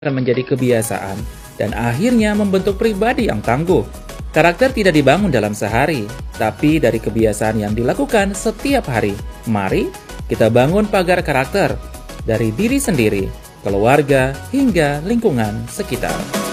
akan menjadi kebiasaan dan akhirnya membentuk pribadi yang tangguh. Karakter tidak dibangun dalam sehari, tapi dari kebiasaan yang dilakukan setiap hari. Mari kita bangun pagar karakter dari diri sendiri, keluarga, hingga lingkungan sekitar.